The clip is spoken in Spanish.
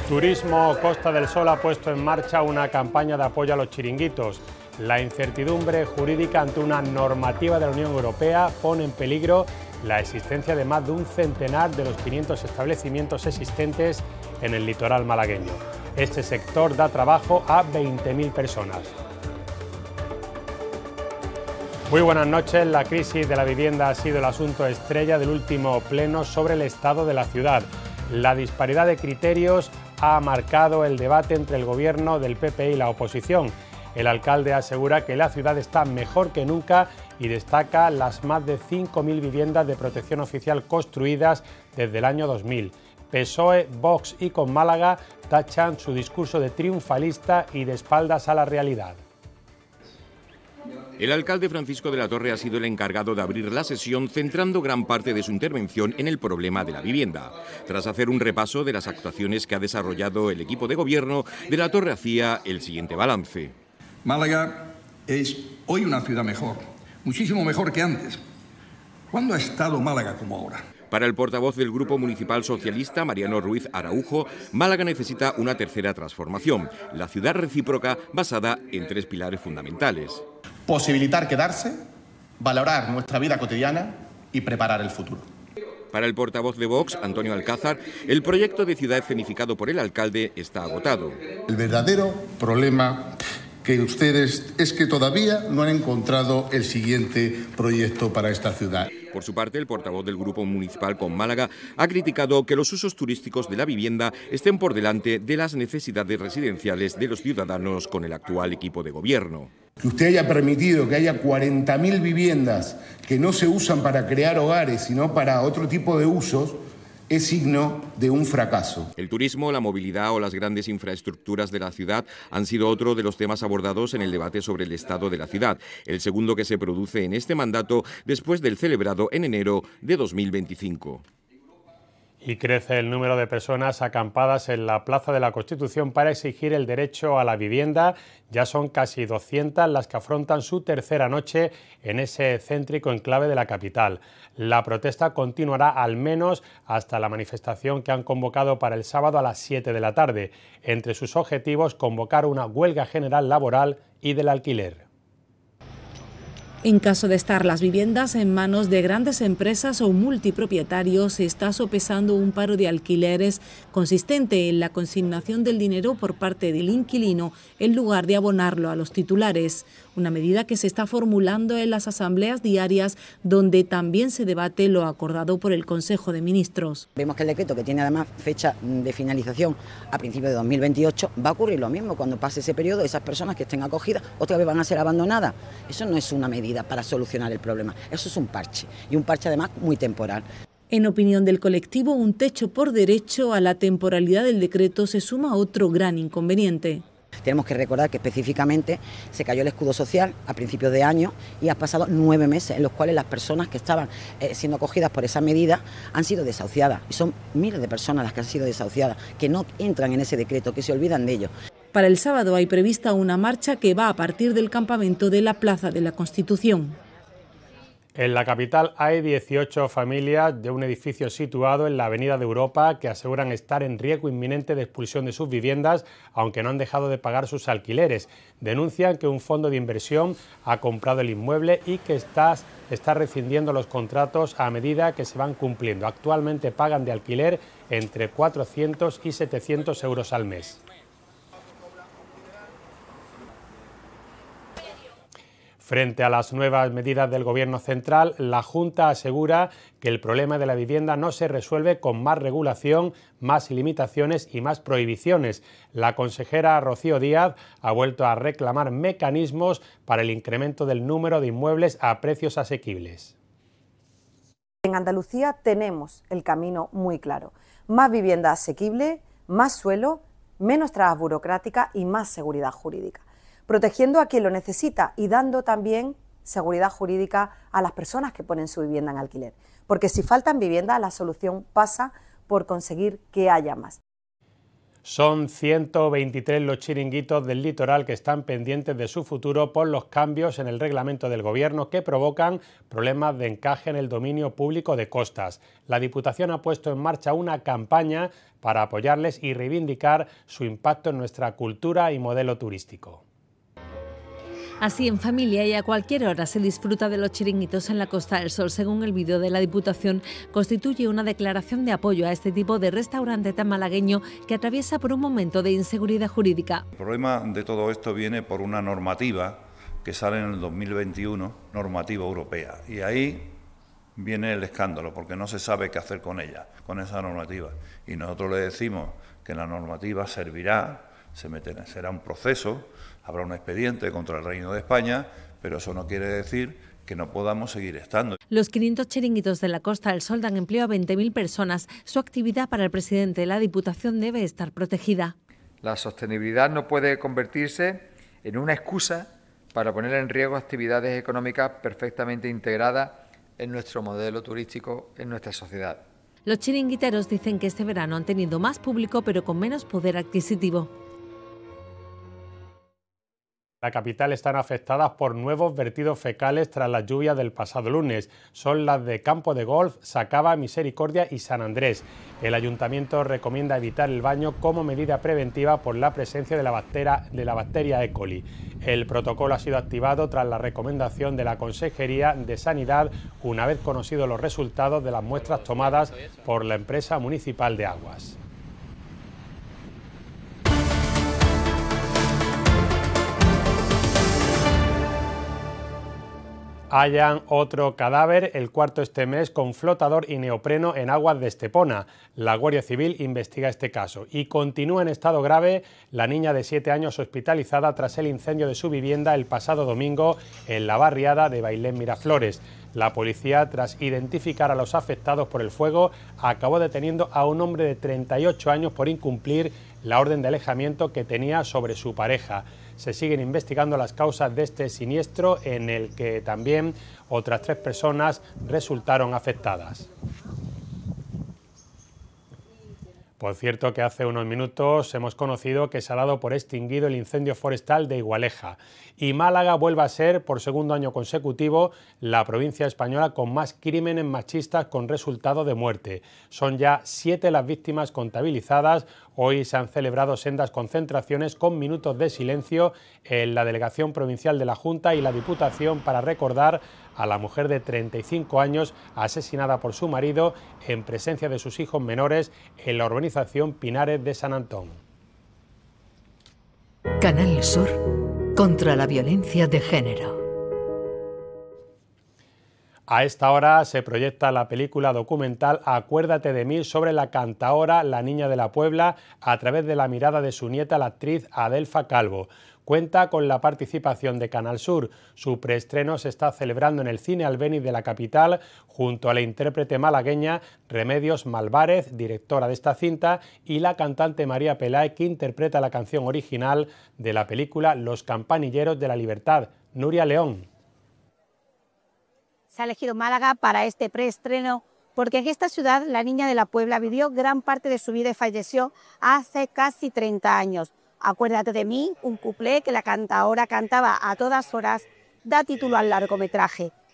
Turismo Costa del Sol ha puesto en marcha una campaña de apoyo a los chiringuitos. La incertidumbre jurídica ante una normativa de la Unión Europea pone en peligro la existencia de más de un centenar de los 500 establecimientos existentes en el litoral malagueño. Este sector da trabajo a 20.000 personas. Muy buenas noches. La crisis de la vivienda ha sido el asunto estrella del último pleno sobre el estado de la ciudad. La disparidad de criterios ha marcado el debate entre el gobierno del PP y la oposición. El alcalde asegura que la ciudad está mejor que nunca y destaca las más de 5.000 viviendas de protección oficial construidas desde el año 2000. PSOE, Vox y Con Málaga tachan su discurso de triunfalista y de espaldas a la realidad. El alcalde Francisco de la Torre ha sido el encargado de abrir la sesión, centrando gran parte de su intervención en el problema de la vivienda. Tras hacer un repaso de las actuaciones que ha desarrollado el equipo de gobierno, de la Torre hacía el siguiente balance. Málaga es hoy una ciudad mejor, muchísimo mejor que antes. ¿Cuándo ha estado Málaga como ahora? Para el portavoz del Grupo Municipal Socialista, Mariano Ruiz Araujo, Málaga necesita una tercera transformación, la ciudad recíproca basada en 3 pilares fundamentales. Posibilitar quedarse, valorar nuestra vida cotidiana y preparar el futuro. Para el portavoz de Vox, Antonio Alcázar, el proyecto de ciudad escenificado por el alcalde está agotado. El verdadero problema que ustedes es que todavía no han encontrado el siguiente proyecto para esta ciudad. Por su parte, el portavoz del Grupo Municipal Con Málaga ha criticado que los usos turísticos de la vivienda estén por delante de las necesidades residenciales de los ciudadanos con el actual equipo de gobierno. Que usted haya permitido que haya 40.000 viviendas que no se usan para crear hogares, sino para otro tipo de usos, es signo de un fracaso. El turismo, la movilidad o las grandes infraestructuras de la ciudad han sido otro de los temas abordados en el debate sobre el estado de la ciudad, el segundo que se produce en este mandato después del celebrado en enero de 2025. Y crece el número de personas acampadas en la Plaza de la Constitución para exigir el derecho a la vivienda. Ya son casi 200 las que afrontan su tercera noche en ese céntrico enclave de la capital. La protesta continuará al menos hasta la manifestación que han convocado para el sábado a las 7 de la tarde. Entre sus objetivos, convocar una huelga general laboral y del alquiler. En caso de estar las viviendas en manos de grandes empresas o multipropietarios, se está sopesando un paro de alquileres consistente en la consignación del dinero por parte del inquilino en lugar de abonarlo a los titulares. Una medida que se está formulando en las asambleas diarias, donde también se debate lo acordado por el Consejo de Ministros. Vemos que el decreto, que tiene además fecha de finalización a principios de 2028, va a ocurrir lo mismo. Cuando pase ese periodo, esas personas que estén acogidas otra vez van a ser abandonadas. Eso no es una medida para solucionar el problema, eso es un parche, y un parche además muy temporal. En opinión del colectivo, un techo por derecho a la temporalidad del decreto se suma a otro gran inconveniente. Tenemos que recordar que específicamente se cayó el escudo social a principios de año y ha pasado 9 meses en los cuales las personas que estaban siendo acogidas por esa medida han sido desahuciadas. Y son miles de personas las que han sido desahuciadas, que no entran en ese decreto, que se olvidan de ello. Para el sábado hay prevista una marcha que va a partir del campamento de la Plaza de la Constitución. En la capital hay 18 familias de un edificio situado en la Avenida de Europa que aseguran estar en riesgo inminente de expulsión de sus viviendas, aunque no han dejado de pagar sus alquileres. Denuncian que un fondo de inversión ha comprado el inmueble y que está rescindiendo los contratos a medida que se van cumpliendo. Actualmente pagan de alquiler entre 400 y 700 euros al mes. Frente a las nuevas medidas del Gobierno central, la Junta asegura que el problema de la vivienda no se resuelve con más regulación, más limitaciones y más prohibiciones. La consejera Rocío Díaz ha vuelto a reclamar mecanismos para el incremento del número de inmuebles a precios asequibles. En Andalucía tenemos el camino muy claro. Más vivienda asequible, más suelo, menos trabas burocráticas y más seguridad jurídica, protegiendo a quien lo necesita y dando también seguridad jurídica a las personas que ponen su vivienda en alquiler. Porque si faltan viviendas, la solución pasa por conseguir que haya más. Son 123 los chiringuitos del litoral que están pendientes de su futuro por los cambios en el reglamento del Gobierno que provocan problemas de encaje en el dominio público de costas. La Diputación ha puesto en marcha una campaña para apoyarles y reivindicar su impacto en nuestra cultura y modelo turístico. Así, en familia y a cualquier hora se disfruta de los chiringuitos en la Costa del Sol. Según el vídeo de la Diputación, constituye una declaración de apoyo a este tipo de restaurante tan malagueño que atraviesa por un momento de inseguridad jurídica. El problema de todo esto viene por una normativa que sale en el 2021, normativa europea, y ahí viene el escándalo, porque no se sabe qué hacer con ella, con esa normativa. Y nosotros le decimos que la normativa servirá, será un proceso, habrá un expediente contra el Reino de España, pero eso no quiere decir que no podamos seguir estando. Los 500 chiringuitos de la Costa del Sol dan empleo a 20.000 personas. Su actividad para el presidente de la Diputación debe estar protegida. La sostenibilidad no puede convertirse en una excusa para poner en riesgo actividades económicas perfectamente integradas en nuestro modelo turístico, en nuestra sociedad. Los chiringuiteros dicen que este verano han tenido más público pero con menos poder adquisitivo. La capital están afectadas por nuevos vertidos fecales tras las lluvias del pasado lunes. Son las de Campo de Golf, Sacaba, Misericordia y San Andrés. El ayuntamiento recomienda evitar el baño como medida preventiva por la presencia de la bacteria E. coli. El protocolo ha sido activado tras la recomendación de la Consejería de Sanidad, una vez conocidos los resultados de las muestras tomadas por la empresa municipal de aguas. Hallan otro cadáver, el cuarto este mes, con flotador y neopreno en aguas de Estepona. La Guardia Civil investiga este caso y continúa en estado grave la niña de 7 años hospitalizada tras el incendio de su vivienda el pasado domingo en la barriada de Bailén Miraflores. La policía, tras identificar a los afectados por el fuego, acabó deteniendo a un hombre de 38 años por incumplir la orden de alejamiento que tenía sobre su pareja. Se siguen investigando las causas de este siniestro en el que también otras 3 personas resultaron afectadas. Por cierto que hace unos minutos hemos conocido que se ha dado por extinguido el incendio forestal de Igualeja y Málaga vuelve a ser por segundo año consecutivo la provincia española con más crímenes machistas con resultado de muerte. Son ya 7 las víctimas contabilizadas. Hoy se han celebrado sendas concentraciones con minutos de silencio en la Delegación Provincial de la Junta y la Diputación para recordar a la mujer de 35 años asesinada por su marido en presencia de sus hijos menores en la urbanización Pinares de San Antón. Canal Sur contra la violencia de género. A esta hora se proyecta la película documental Acuérdate de mí sobre la cantaora La Niña de la Puebla a través de la mirada de su nieta, la actriz Adelfa Calvo. Cuenta con la participación de Canal Sur. Su preestreno se está celebrando en el Cine Albéniz de la capital junto a la intérprete malagueña Remedios Malvárez, directora de esta cinta, y la cantante María Peláez, que interpreta la canción original de la película Los Campanilleros de la Libertad. Nuria León. Se ha elegido Málaga para este preestreno porque en esta ciudad la Niña de la Puebla vivió gran parte de su vida y falleció hace casi 30 años. Acuérdate de mí, un cuplé que la cantaora cantaba a todas horas, da título al largometraje.